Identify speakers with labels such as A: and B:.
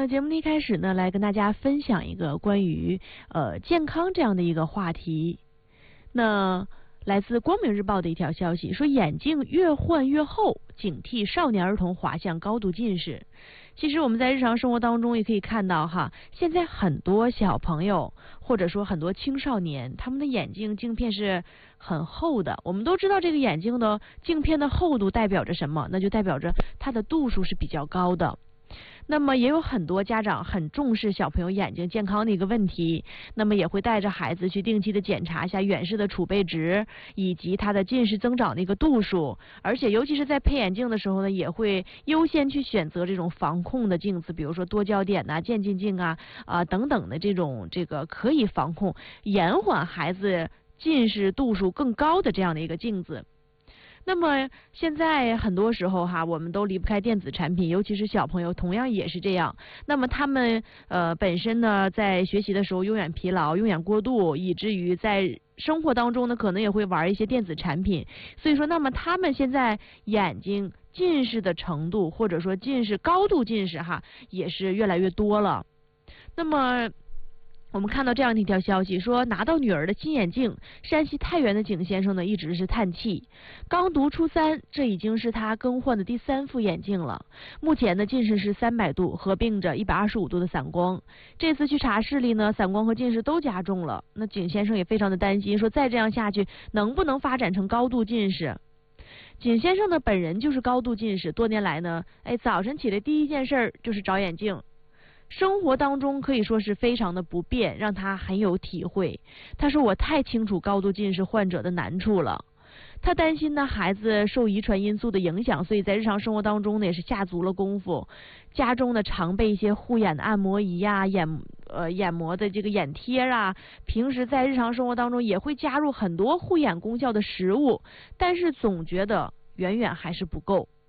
A: 那节目的一开始呢，来跟大家分享一个关于健康这样的一个话题。那来自光明日报的一条消息说，眼镜越换越厚，警惕少年儿童滑向高度近视。其实我们在日常生活当中也可以看到哈，现在很多小朋友或者说很多青少年，他们的眼镜镜片是很厚的。我们都知道这个眼镜的镜片的厚度代表着什么？那就代表着它的度数是比较高的。那么也有很多家长很重视小朋友眼睛健康的一个问题，那么也会带着孩子去定期的检查一下远视的储备值以及它的近视增长的一个度数，而且尤其是在配眼镜的时候呢，也会优先去选择这种防控的镜子，比如说多焦点呐、渐进镜等等的这个可以防控延缓孩子近视度数更高的这样的一个镜子。那么现在很多时候哈，我们都离不开电子产品，尤其是小朋友，同样也是这样。那么他们本身呢，在学习的时候用眼疲劳、用眼过度，以至于在生活当中呢，可能也会玩一些电子产品。所以说，那么他们现在眼睛近视的程度，或者说近视高度近视哈，也是越来越多了。那么我们看到这样的一条消息，说拿到女儿的新眼镜，山西太原的景先生呢一直是叹气。刚读初3，这已经是他更换的第3副眼镜了。目前呢近视是300度，合并着125度的散光。这次去查视力呢，散光和近视都加重了。那景先生也非常的担心，说再这样下去，能不能发展成高度近视？景先生呢本人就是高度近视，多年来呢，早晨起来第一件事就是找眼镜。生活当中可以说是非常的不便，让他很有体会。他说我太清楚高度近视患者的难处了。他担心呢孩子受遗传因素的影响，所以在日常生活当中呢也是下足了功夫。家中呢常备一些护眼的按摩仪呀、眼膜的这个眼贴啊，平时在日常生活当中也会加入很多护眼功效的食物，但是总觉得远远还是不够。